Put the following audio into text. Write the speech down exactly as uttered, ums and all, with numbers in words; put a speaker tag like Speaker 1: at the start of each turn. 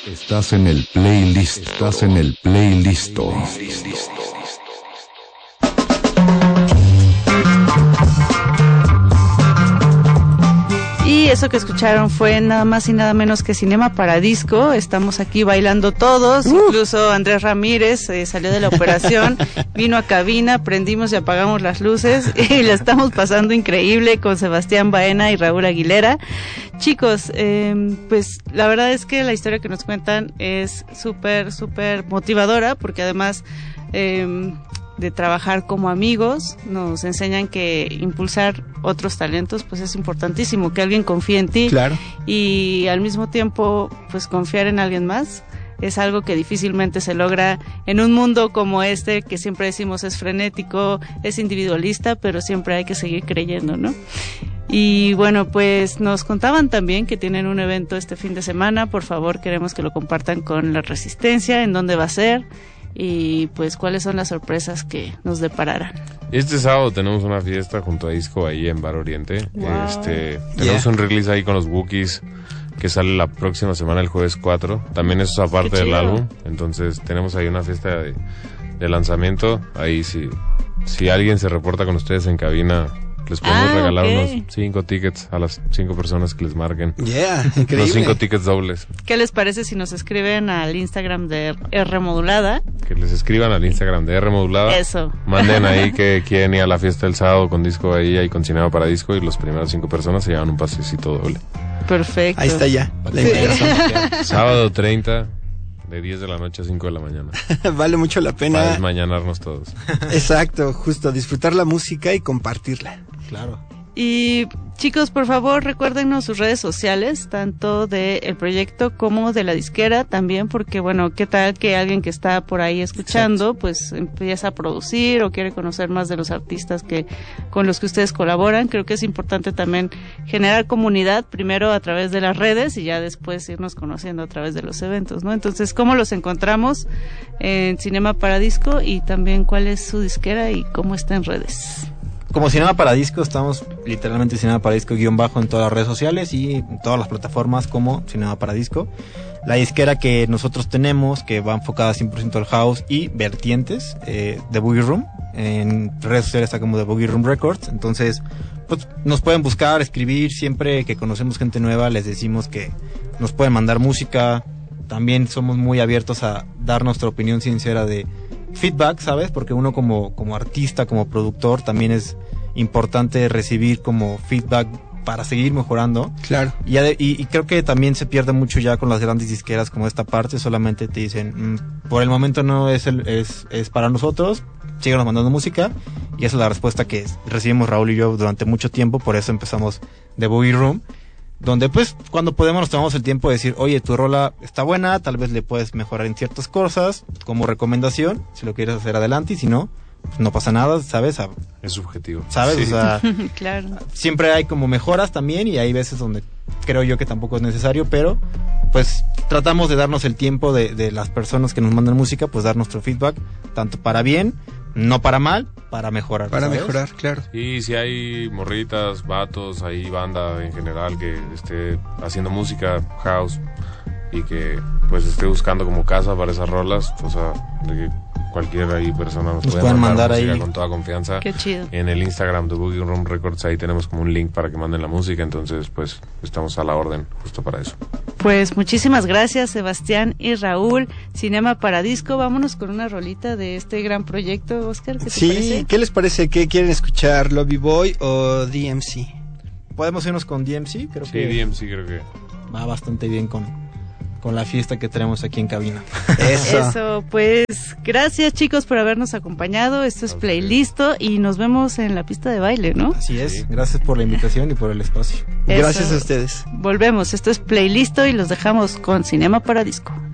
Speaker 1: Estás en el playlist. Estás en el playlist.
Speaker 2: Y eso que escucharon fue nada más y nada menos que Cinema Paradisco. Estamos aquí bailando todos, uh. incluso Andrés Ramírez eh, salió de la operación, vino a cabina, prendimos y apagamos las luces y la estamos pasando increíble con Sebastián Baena y Raúl Aguilera. Chicos, eh, pues la verdad es que la historia que nos cuentan es súper, súper motivadora, porque además eh, de trabajar como amigos, nos enseñan que impulsar otros talentos pues es importantísimo, que alguien confíe en ti.
Speaker 3: Claro.
Speaker 2: Y al mismo tiempo pues confiar en alguien más es algo que difícilmente se logra en un mundo como este, que siempre decimos es frenético, es individualista, pero siempre hay que seguir creyendo, ¿no? Y bueno, pues nos contaban también que tienen un evento este fin de semana. Por favor, queremos que lo compartan con La Resistencia, en dónde va a ser y pues cuáles son las sorpresas que nos depararán.
Speaker 4: Este sábado tenemos una fiesta junto a Disco ahí en Bar Oriente.
Speaker 2: Wow.
Speaker 4: Este, tenemos yeah. un release ahí con los Wookiees que sale la próxima semana, el jueves cuatro. También eso es aparte del álbum. Entonces tenemos ahí una fiesta de, de lanzamiento. Ahí si, si alguien se reporta con ustedes en cabina, les podemos ah, regalar okay. unos cinco tickets a las cinco personas que les marquen.
Speaker 3: Yeah, increíble.
Speaker 4: Los cinco tickets dobles.
Speaker 2: ¿Qué les parece si nos escriben al Instagram de R Modulada?
Speaker 4: Que les escriban al Instagram de R Modulada.
Speaker 2: Eso.
Speaker 4: Manden ahí que quieren ir a la fiesta del sábado con Disco ahí y con Cinema Paradisco, y los primeros cinco personas se llevan un pasecito doble.
Speaker 2: Perfecto.
Speaker 3: Ahí está ya. La invitación.
Speaker 4: Sábado treinta, de diez de la noche a cinco de la mañana.
Speaker 3: Vale mucho la pena.
Speaker 4: Para desmañanarnos todos.
Speaker 3: Exacto, justo, disfrutar la música y compartirla. Claro.
Speaker 2: Y chicos, por favor, recuérdenos sus redes sociales, tanto del proyecto como de la disquera también, porque bueno, qué tal que alguien que está por ahí escuchando, exacto, pues empieza a producir o quiere conocer más de los artistas que con los que ustedes colaboran. Creo que es importante también generar comunidad, primero a través de las redes y ya después irnos conociendo a través de los eventos, ¿no? Entonces, ¿cómo los encontramos en Cinema Paradisco y también cuál es su disquera y cómo está en redes?
Speaker 5: Como Cinema Paradisco, estamos literalmente Cinema Paradisco guión bajo en todas las redes sociales y en todas las plataformas como Cinema Paradisco. La disquera que nosotros tenemos, que va enfocada cien por ciento al house y vertientes eh, de Boogie Room. En redes sociales está como de Boogie Room Records. Entonces, pues nos pueden buscar, escribir. Siempre que conocemos gente nueva, les decimos que nos pueden mandar música. También somos muy abiertos a dar nuestra opinión sincera de feedback, ¿sabes? Porque uno como, como artista, como productor, también es importante recibir como feedback para seguir mejorando.
Speaker 3: Claro.
Speaker 5: Y, y, y creo que también se pierde mucho ya con las grandes disqueras como esta parte, solamente te dicen, mmm, por el momento no es, el, es, es para nosotros, síganos mandando música, y esa es la respuesta que recibimos Raúl y yo durante mucho tiempo. Por eso empezamos The Boogie Room, donde pues cuando podemos nos tomamos el tiempo de decir, oye, tu rola está buena, tal vez le puedes mejorar en ciertas cosas, como recomendación, si lo quieres hacer adelante, y si no, pues no pasa nada, ¿sabes?
Speaker 4: Es subjetivo.
Speaker 5: ¿Sabes? Sí. O sea,
Speaker 2: claro.
Speaker 5: Siempre hay como mejoras también, y hay veces donde creo yo que tampoco es necesario, pero pues tratamos de darnos el tiempo de, de las personas que nos mandan música, pues dar nuestro feedback, tanto para bien, no para mal, para mejorar.
Speaker 3: Para
Speaker 5: ¿sabes?
Speaker 3: mejorar, claro.
Speaker 4: Y si hay morritas, vatos, hay banda en general que esté haciendo música, house, y que pues esté buscando como casa para esas rolas, o sea, de que cualquier ahí persona nos,
Speaker 5: nos
Speaker 4: puede
Speaker 5: pueden
Speaker 4: mandar,
Speaker 5: mandar
Speaker 4: música
Speaker 5: ahí
Speaker 4: con toda confianza.
Speaker 2: Qué chido.
Speaker 4: En el Instagram de Boogie Room Records ahí tenemos como un link para que manden la música, entonces pues estamos a la orden justo para eso.
Speaker 2: Pues muchísimas gracias, Sebastián y Raúl. Cinema Paradisco, vámonos con una rolita de este gran proyecto, Oscar, ¿qué te
Speaker 3: sí,
Speaker 2: parece?
Speaker 3: Sí, ¿qué les parece? ¿Qué quieren escuchar, Lobby Boy o D M C?
Speaker 5: Podemos irnos con D M C, creo
Speaker 4: sí,
Speaker 5: que
Speaker 4: D M C creo que
Speaker 5: va bastante bien con con la fiesta que tenemos aquí en cabina.
Speaker 2: Eso. Eso, pues gracias chicos por habernos acompañado. Esto es Playlisto y nos vemos en la pista de baile, ¿no?
Speaker 5: Así es. Sí. Gracias por la invitación y por el espacio.
Speaker 2: Eso.
Speaker 3: Gracias a ustedes.
Speaker 2: Volvemos. Esto es Playlisto y los dejamos con Cinema Paradisco.